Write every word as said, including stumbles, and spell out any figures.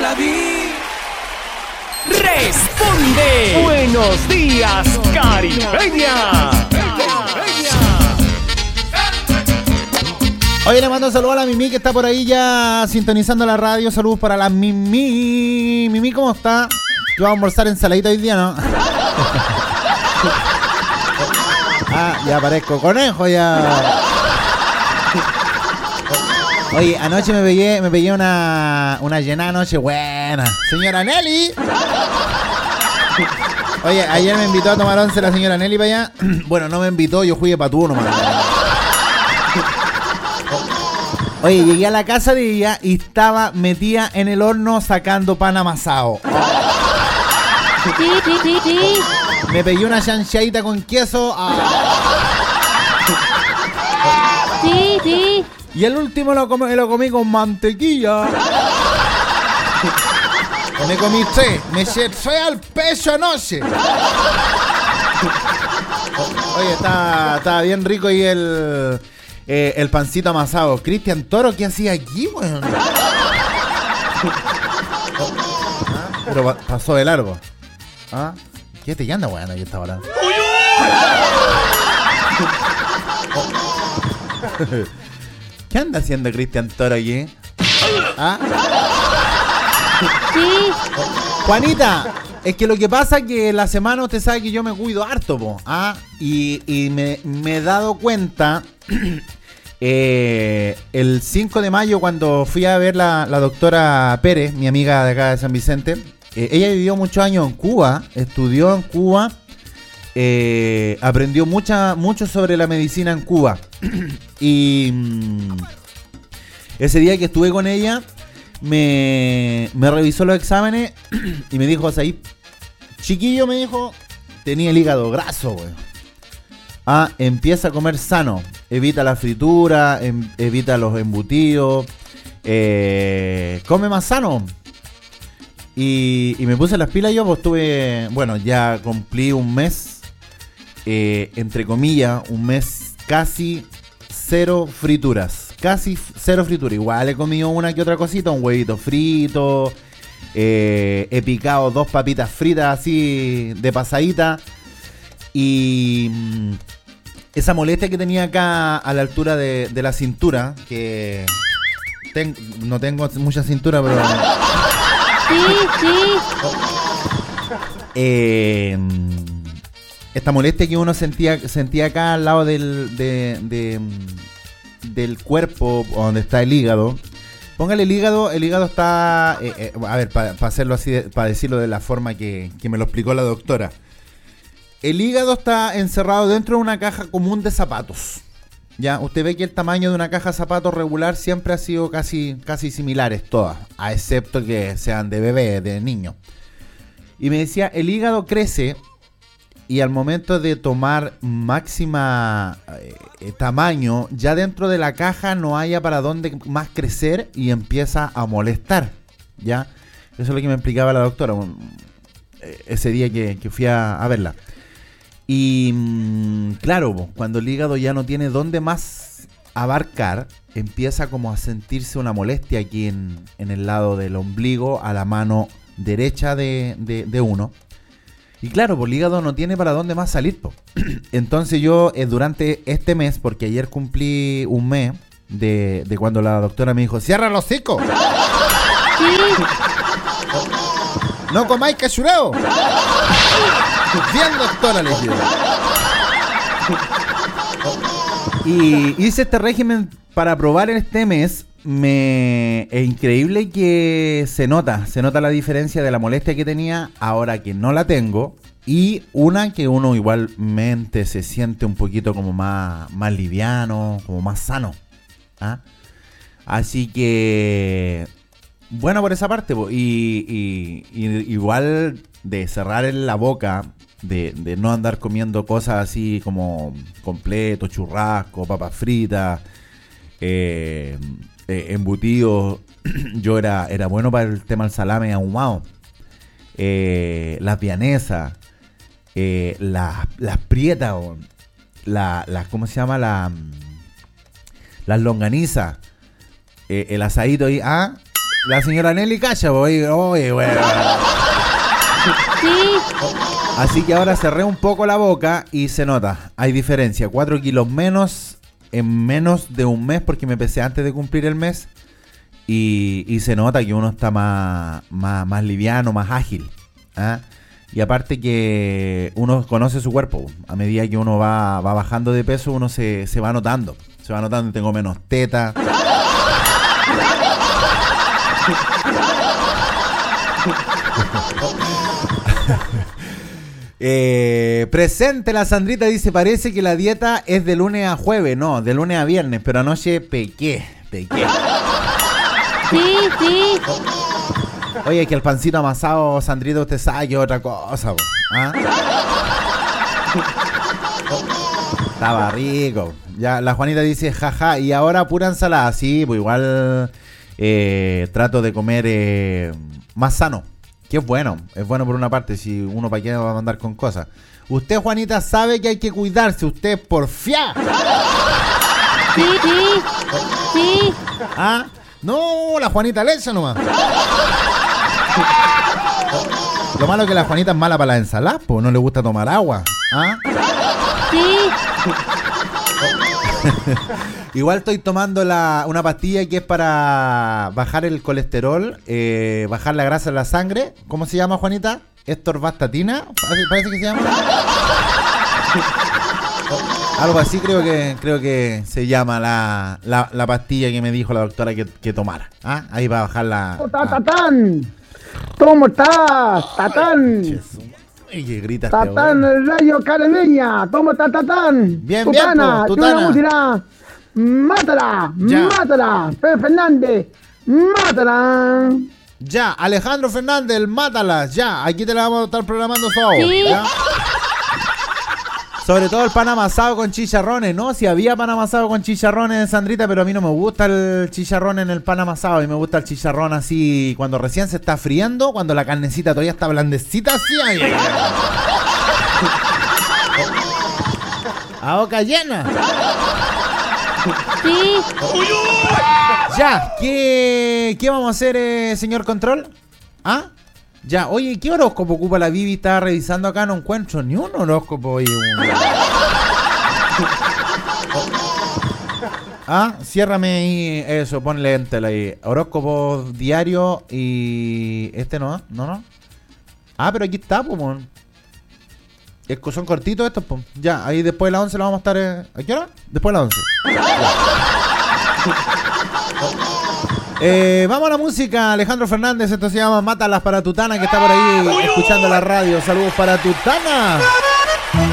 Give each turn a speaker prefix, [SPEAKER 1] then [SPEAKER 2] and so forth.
[SPEAKER 1] David. Responde.
[SPEAKER 2] Buenos días, Caribeña.
[SPEAKER 3] Oye, le mando un saludo a la Mimi que está por ahí ya sintonizando la radio. Saludos para la Mimi. Mimi, ¿cómo está? Yo voy a almorzar ensaladita hoy día, ¿no? Ah, ya parezco conejo, ya. Oye, anoche me pegué, me pegué una, una llena anoche buena. Señora Nelly. Oye, ayer me invitó a tomar once la señora Nelly para allá. Bueno, no me invitó, yo fui de patúo nomás. Oye, llegué a la casa de ella y estaba metida en el horno sacando pan amasado.
[SPEAKER 4] Sí, sí, sí, sí.
[SPEAKER 3] Me pegué una chanchadita con queso.
[SPEAKER 4] Sí, sí.
[SPEAKER 3] Y el último lo comí, lo comí con mantequilla. Me comí tres. Me eché tres al pecho anoche. Oye, está, está bien rico ahí el, eh, el pancito amasado. Cristian Toro, ¿qué hacía aquí, weón? ¿Ah? Pero pa- pasó de largo. ¿Ah? ¿Qué te anda, weón, ahí esta hora? ¿Qué anda haciendo Cristian Toro aquí? ¿Ah?
[SPEAKER 4] Sí.
[SPEAKER 3] Juanita, es que lo que pasa es que la semana usted sabe que yo me cuido harto, po. ¿Ah? Y, y me, me he dado cuenta eh, el cinco de mayo cuando fui a ver la, la doctora Pérez, mi amiga de acá de San Vicente. Eh, ella vivió muchos años en Cuba, estudió en Cuba, eh, aprendió mucha, mucho sobre la medicina en Cuba. Y mm, ese día que estuve con ella, me, me revisó los exámenes y me dijo, así, chiquillo, me dijo, tenía el hígado graso, güey. Ah, empieza a comer sano, evita la fritura, em, evita los embutidos, eh, come más sano. Y, y me puse las pilas yo, pues estuve, bueno, ya cumplí un mes, eh, entre comillas, un mes casi cero frituras. Casi cero frituras. Igual he comido una que otra cosita, un huevito frito, eh, he picado dos papitas fritas así de pasadita. Y mmm, esa molestia que tenía acá a la altura de, de la cintura, que ten, no tengo mucha cintura, pero...
[SPEAKER 4] Sí, sí.
[SPEAKER 3] Eh, esta molestia que uno sentía sentía acá al lado del de, de, del cuerpo donde está el hígado. Póngale el hígado, el hígado está eh, eh, a ver, para pa hacerlo así, para decirlo de la forma que, que me lo explicó la doctora. El hígado está encerrado dentro de una caja común de zapatos. Ya, usted ve que el tamaño de una caja de zapatos regular siempre ha sido casi, casi similares todas, a excepto que sean de bebé, de niño. Y me decía, el hígado crece y al momento de tomar máxima eh, tamaño, ya dentro de la caja no haya para dónde más crecer y empieza a molestar. ¿Ya? Eso es lo que me explicaba la doctora ese día que, que fui a, a verla. Y mmm, claro, cuando el hígado ya no tiene dónde más abarcar, empieza como a sentirse una molestia aquí en, en el lado del ombligo, a la mano derecha de, de, de uno. Y claro, pues el hígado no tiene para dónde más salir, po. Entonces yo eh, durante este mes, porque ayer cumplí un mes de, de cuando la doctora me dijo, ¡cierra los hocicos!
[SPEAKER 4] Sí.
[SPEAKER 3] ¡No comáis cachureo! Bien, doctora, le digo. Y hice este régimen para probar en este mes. Me es increíble que se nota, se nota la diferencia de la molestia que tenía ahora que no la tengo. Y una que uno igualmente se siente un poquito como más, más liviano, como más sano. ¿Ah? Así que... bueno, por esa parte, y, y, y igual de cerrar en la boca, de, de no andar comiendo cosas así como completo, churrasco, papas fritas, eh, eh, embutidos. Yo era, era bueno para el tema del salame ahumado, eh, las vianesas, eh, las, las prietas, la, las, ¿cómo se llama? La, las longanizas, eh, el asadito ahí, ah, La señora Nelly calla, voy, oye, bueno.
[SPEAKER 4] Sí.
[SPEAKER 3] Así que ahora cerré un poco la boca y se nota. Hay diferencia. Cuatro kilos menos en menos de un mes porque me pesé antes de cumplir el mes. Y, y se nota que uno está más, más, más liviano, más ágil. ¿Ah? Y aparte que uno conoce su cuerpo. A medida que uno va, va bajando de peso, uno se, se va notando. Se va notando, tengo menos teta. eh, presente la Sandrita dice, parece que la dieta es de lunes a jueves. No, de lunes a viernes, pero anoche pequé, pequé.
[SPEAKER 4] Sí, sí.
[SPEAKER 3] Oye, que el pancito amasado, Sandrita, usted sabe que es otra cosa, po. ¿Ah? Estaba rico. Ya, la Juanita dice, jaja, y ahora pura ensalada. Sí, pues igual eh, trato de comer eh, más sano. Que es bueno, es bueno por una parte, si uno para qué va a mandar con cosas. Usted, Juanita, sabe que hay que cuidarse, usted es porfiá.
[SPEAKER 4] Sí, sí. Sí.
[SPEAKER 3] ¿Ah? No, la Juanita le echa nomás. Lo malo es que la Juanita es mala para la ensalada, pues no le gusta tomar agua. ¿Ah?
[SPEAKER 4] Sí.
[SPEAKER 3] Igual estoy tomando la, una pastilla que es para bajar el colesterol, eh, bajar la grasa en la sangre. ¿Cómo se llama, Juanita? Estorvastatina, parece, parece que se llama. Algo así creo que creo que se llama la, la, la pastilla que me dijo la doctora que, que tomara. ¿Ah? Ahí va a bajar la...
[SPEAKER 1] ¡Oh, Tatán! ¿Cómo estás, Tatán?
[SPEAKER 3] Ay, que grita este
[SPEAKER 1] Tatán,
[SPEAKER 3] hombre.
[SPEAKER 1] el rayo carameña. ¿Cómo está Tatán?
[SPEAKER 3] Bien, bien,
[SPEAKER 1] Tutana,
[SPEAKER 3] po,
[SPEAKER 1] Tutana
[SPEAKER 3] Tutana.
[SPEAKER 1] música. Mátala,
[SPEAKER 3] Ya.
[SPEAKER 1] mátala. Fer Fernández, mátala.
[SPEAKER 3] Ya, Alejandro Fernández, el Mátalas, ya, aquí te la vamos a estar programando todo.
[SPEAKER 4] Sí.
[SPEAKER 3] ¿Ya? Sobre todo el pan amasado con chicharrones, ¿no? Si había pan amasado con chicharrones, Sandrita, pero a mí no me gusta el chicharrón en el pan amasado. A mí me gusta el chicharrón así, cuando recién se está friendo, cuando la carnecita todavía está blandecita, así. Ay, ay, ay. A boca llena.
[SPEAKER 4] Sí.
[SPEAKER 3] Ya, ¿qué, qué vamos a hacer, eh, señor Control? ¿Ah? Ya, oye, ¿qué horóscopo ocupa la Vivi? Estaba revisando acá, no encuentro ni un horóscopo. Oye, un... Ah, ciérrame ahí eso, ponle enter ahí. Horóscopo diario y... Este no, no, no. Ah, pero aquí está, pues, mon. Es que son cortitos estos, pues. Ya, ahí después de las once lo vamos a estar... Eh... ¿A qué hora? Después de las once. Eh, vamos a la música, Alejandro Fernández, esto se llama Mátalas para Tutana, que está por ahí escuchando la radio. Saludos para Tutana.